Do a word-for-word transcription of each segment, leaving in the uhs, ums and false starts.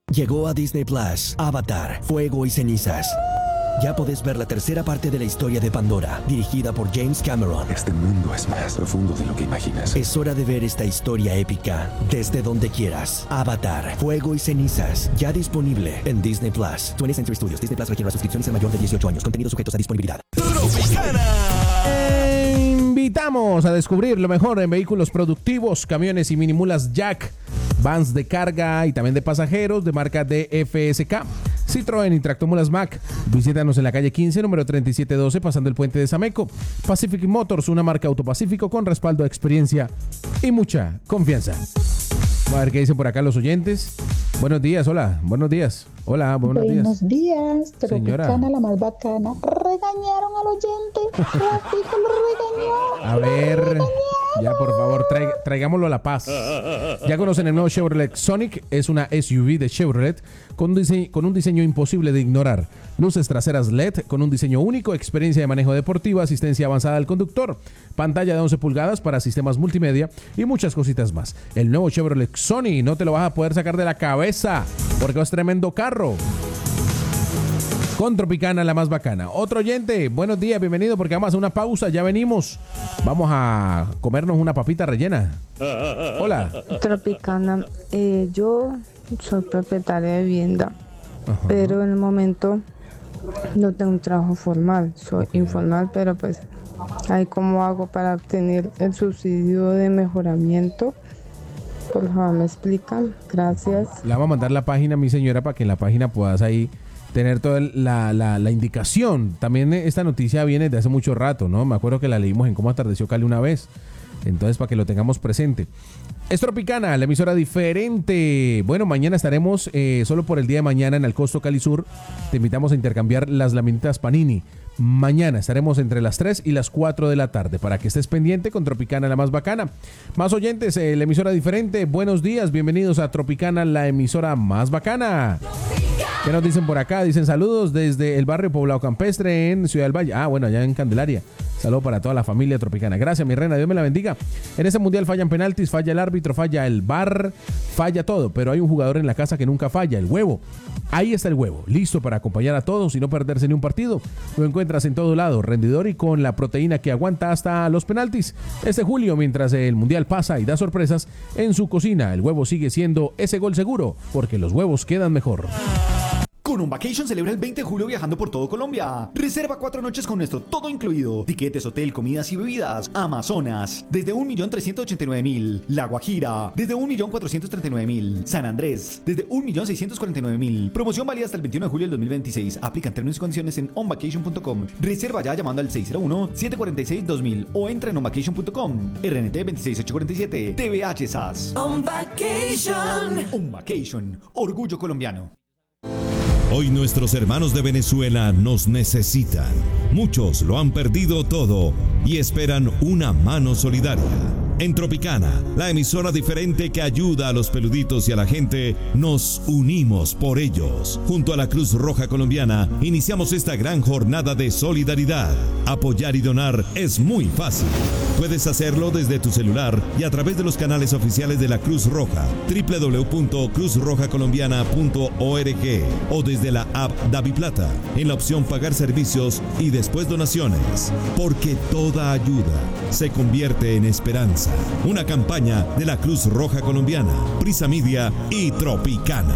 Llegó a Disney Plus, Avatar, Fuego y Cenizas. Ya podés ver la tercera parte de la historia de Pandora, dirigida por James Cameron. Este mundo es más profundo de lo que imaginas. Es hora de ver esta historia épica desde donde quieras. Avatar, Fuego y Cenizas, ya disponible en Disney Plus. twentieth Century Studios. Disney Plus requiere una suscripción de mayor de dieciocho años. Contenidos sujetos a disponibilidad. Tropicana. Invitamos a descubrir lo mejor en vehículos productivos, camiones y minimulas Jack, vans de carga y también de pasajeros de marca D F S K, Citroën y Tractomulas Mack. Visítanos en la calle quince, número treinta y siete doce, pasando el puente de Sameco. Pacific Motors, una marca Autopacífico con respaldo, experiencia y mucha confianza. Vamos a ver qué dicen por acá los oyentes. Buenos días, hola, buenos días. Hola, buenos, buenos días. días, Tropicana, la más bacana. Regañaron al oyente. Rafito lo regañó. A ver, ya por favor, traig, traigámoslo a la paz. Ya conocen el nuevo Chevrolet Sonic. Es una S U V de Chevrolet con un, diseño, con un diseño imposible de ignorar. Luces traseras L E D con un diseño único, experiencia de manejo deportiva, asistencia avanzada al conductor, pantalla de once pulgadas para sistemas multimedia y muchas cositas más. El nuevo Chevrolet Sonic no te lo vas a poder sacar de la cabeza porque es tremendo carro. Con Tropicana, la más bacana. Otro oyente, buenos días, bienvenido, porque vamos a hacer una pausa, ya venimos. Vamos a comernos una papita rellena. Hola. Tropicana, eh, yo soy propietaria de vivienda, Ajá. pero en el momento no tengo un trabajo formal, soy okay. informal, pero pues ahí cómo hago para obtener el subsidio de mejoramiento. Por favor, me explican. Gracias. Le vamos a mandar la página, mi señora, para que en la página puedas ahí tener toda la, la, la indicación. También esta noticia viene de hace mucho rato, ¿no? Me acuerdo que la leímos en Cómo Atardeció Cali una vez. Entonces, para que lo tengamos presente. Es Tropicana, la emisora diferente. Bueno, mañana estaremos, eh, solo por el día de mañana, en el Costo Cali Sur. Te invitamos a intercambiar las laminitas Panini. Mañana estaremos entre las tres y las cuatro de la tarde para que estés pendiente con Tropicana, la más bacana. Más oyentes, eh, la emisora diferente. Buenos días, bienvenidos a Tropicana, la emisora más bacana. ¿Qué nos dicen por acá? Dicen saludos desde el barrio Poblado Campestre en Ciudad del Valle. Ah, bueno, allá en Candelaria. Saludos para toda la familia tropicana. Gracias, mi reina. Dios me la bendiga. En este mundial fallan penaltis, falla el árbitro, falla el V A R, falla todo. Pero hay un jugador en la casa que nunca falla, el huevo. Ahí está el huevo, listo para acompañar a todos y no perderse ni un partido. Lo encuentras en todo lado, rendidor y con la proteína que aguanta hasta los penaltis. Este julio, mientras el mundial pasa y da sorpresas, en su cocina el huevo sigue siendo ese gol seguro, porque los huevos quedan mejor. Con On Vacation celebra el veinte de julio viajando por todo Colombia. Reserva cuatro noches con nuestro todo incluido. Tiquetes, hotel, comidas y bebidas. Amazonas, desde un millón trescientos ochenta y nueve mil. La Guajira, desde un millón cuatrocientos treinta y nueve mil. San Andrés, desde un millón seiscientos cuarenta y nueve mil. Promoción válida hasta el veintiuno de julio del dos mil veintiséis. Aplican términos y condiciones en on vacation punto com. Reserva ya llamando al seis cero uno, siete cuatro seis, dos mil o entra en on vacation punto com. R N T veintiséis mil ochocientos cuarenta y siete. T V H S A S. On Vacation. On Vacation. Orgullo colombiano. Hoy nuestros hermanos de Venezuela nos necesitan. Muchos lo han perdido todo y esperan una mano solidaria. En Tropicana, la emisora diferente que ayuda a los peluditos y a la gente, nos unimos por ellos. Junto a la Cruz Roja Colombiana, iniciamos esta gran jornada de solidaridad. Apoyar y donar es muy fácil. Puedes hacerlo desde tu celular y a través de los canales oficiales de la Cruz Roja, doble u doble u doble u punto cruz roja colombiana punto org o desde la app DaviPlata, en la opción Pagar Servicios y después Donaciones. Porque toda ayuda se convierte en esperanza. Una campaña de la Cruz Roja Colombiana, Prisa Media y Tropicana.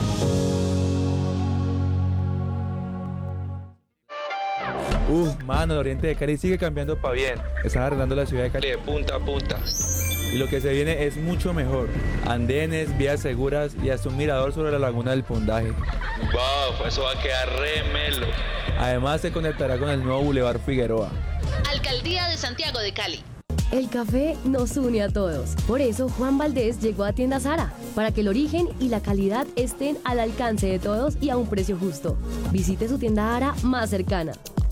Uf, mano, el oriente de Cali sigue cambiando para bien. Están arreglando la ciudad de Cali de punta a punta. Y lo que se viene es mucho mejor. Andenes, vías seguras y hasta un mirador sobre la laguna del Pundaje. Wow, eso va a quedar re melo. Además se conectará con el nuevo Boulevard Figueroa. Alcaldía de Santiago de Cali. El café nos une a todos. Por eso Juan Valdés llegó a Tienda Zara, para que el origen y la calidad estén al alcance de todos y a un precio justo. Visite su tienda Zara más cercana.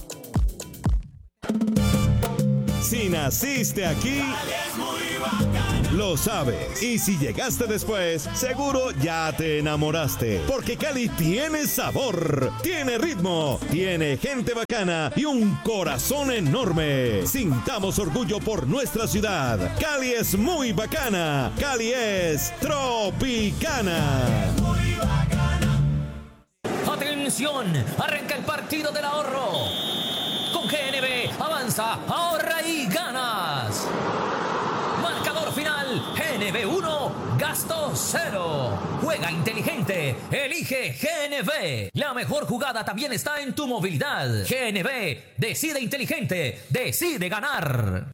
Si naciste aquí, lo sabes. Y si llegaste después, seguro ya te enamoraste. Porque Cali tiene sabor, tiene ritmo, tiene gente bacana y un corazón enorme. Sintamos orgullo por nuestra ciudad. Cali es muy bacana. Cali es Tropicana. Muy bacana. Atención, arranca el partido del ahorro. Con G N B, avanza, ahorra y ganas. Marcador final, G N B uno, gasto cero. Juega inteligente, elige G N B. La mejor jugada también está en tu movilidad. G N B, decide inteligente, decide ganar.